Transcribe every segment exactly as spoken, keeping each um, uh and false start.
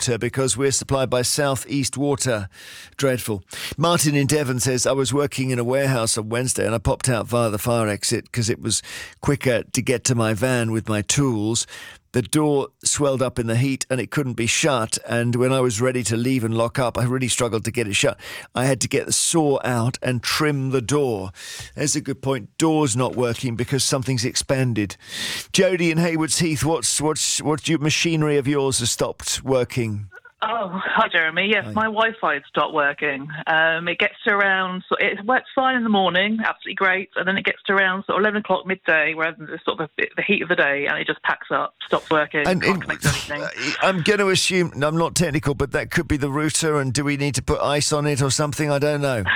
router because we're supplied by South East Water. Dreadful. Martin in Devon says, I was working in a warehouse on Wednesday and I popped out via the fire exit because it was quicker to get to my van with my tools. The door swelled up in the heat and it couldn't be shut. And when I was ready to leave and lock up, I really struggled to get it shut. I had to get the saw out and trim the door. There's a good point. Door's not working because something's expanded. Jody in Haywards Heath, what's what's what's your machinery of yours has stopped working? Oh, hi, Jeremy. Yes, hi. My Wi-Fi stopped working. Um, it gets to around, so it works fine in the morning, absolutely great, and then it gets to around sort of eleven o'clock midday, where it's sort of the, the heat of the day, and it just packs up, stops working, and can't connect to anything. I'm going to assume, I'm not technical, but that could be the router, and do we need to put ice on it or something? I don't know.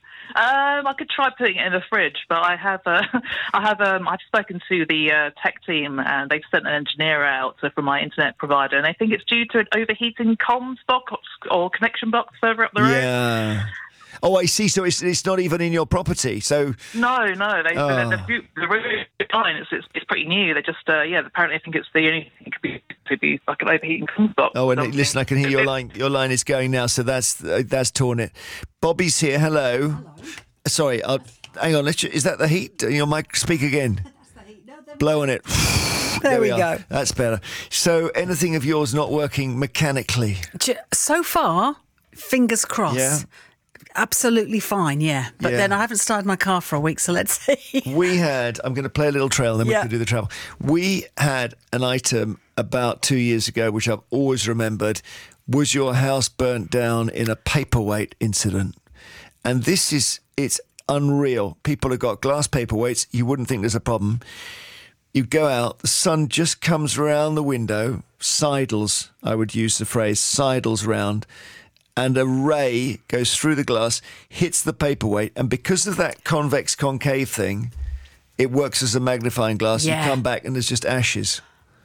Um, I could try putting it in the fridge, but I have, uh, I have, um, I've spoken to the uh, tech team, and they've sent an engineer out uh, from my internet provider, and I think it's due to an overheating comms box or connection box further up the road. Yeah. Oh, I see. So it's it's not even in your property. So no, no. They, oh. the, the, the roof line is it's, it's pretty new. They just uh, yeah. Apparently, I think it's the only it could be could be like an overheating comms box. Oh, and listen, I can hear your line. Your line is going now. So that's uh, that's torn it. Bobby's here. Hello. Hello. Sorry. I'll, hang on. Let's. Is that the heat? Your mic. Speak again. That's the heat. No, blow on it. There, there we, we go. That's better. So, anything of yours not working mechanically? So far, fingers crossed. Yeah. Absolutely fine, yeah. But yeah. then I haven't started my car for a week, so let's see. We had, I'm going to play a little trail, then we yeah. can do the travel. We had an item about two years ago, which I've always remembered. Was your house burnt down in a paperweight incident? And this is, it's unreal. People have got glass paperweights. You wouldn't think there's a problem. You go out, the sun just comes around the window, sidles, I would use the phrase, sidles round, and a ray goes through the glass, hits the paperweight, and because of that convex concave thing, it works as a magnifying glass. Yeah. You come back and there's just ashes.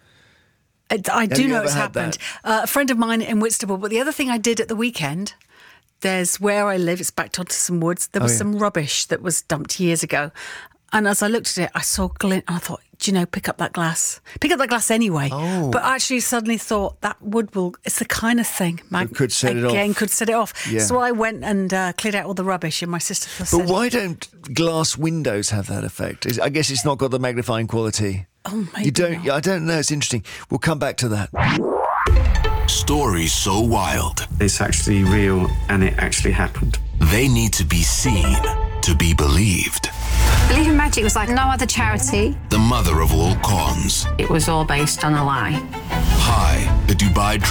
It, I do know it's happened. Uh, a friend of mine in Whitstable, but the other thing I did at the weekend, there's where I live, it's backed onto some woods, there was oh, yeah. some rubbish that was dumped years ago. And as I looked at it, I saw glint and I thought, do you know, pick up that glass. Pick up that glass anyway. Oh. But I actually suddenly thought that wood will, it's the kind of thing. Mag- it could set it off. Again, could set it off. Yeah. So I went and uh, cleared out all the rubbish and my sister But said, why don't glass windows have that effect? I guess it's not got the magnifying quality. Oh, maybe You don't, not. I don't know. It's interesting. We'll come back to that. Stories so wild. It's actually real and it actually happened. They need to be seen to be believed. Believe in Magic was like no other charity. The mother of all cons. It was all based on a lie. Hi, the Dubai